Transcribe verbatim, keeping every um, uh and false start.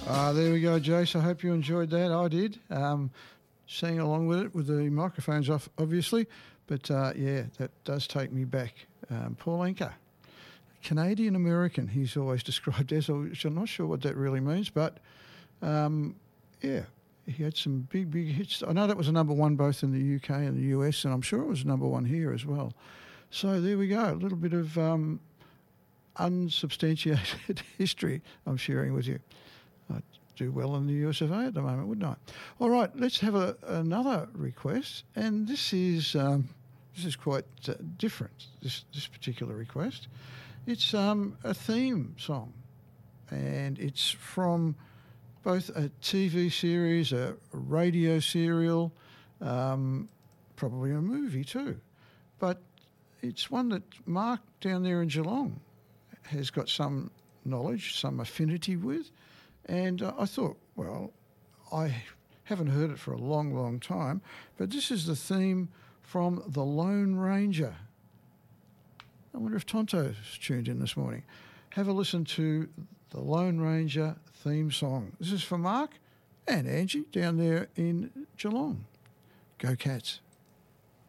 Ah, there we go, Jace. I hope you enjoyed that. I did. Um, singing along with it with the microphones off, obviously. But, uh, yeah, that does take me back. Um, Paul Anka, Canadian-American, he's always described as, which I'm not sure what that really means. But, um, yeah, he had some big, big hits. I know that was a number one both in the U K and the U S, and I'm sure it was number one here as well. So there we go, a little bit of um, unsubstantiated history I'm sharing with you. I'd do well in the U S of A at the moment, wouldn't I? All right, let's have a, another request, and this is um, this is quite uh, different. This this particular request, it's um, a theme song, and it's from both a T V series, a radio serial, um, probably a movie too, but it's one that Mark down there in Geelong has got some knowledge, some affinity with. And uh, I thought, well, I haven't heard it for a long, long time, but this is the theme from The Lone Ranger. I wonder if Tonto's tuned in this morning. Have a listen to The Lone Ranger theme song. This is for Mark and Angie down there in Geelong. Go Cats.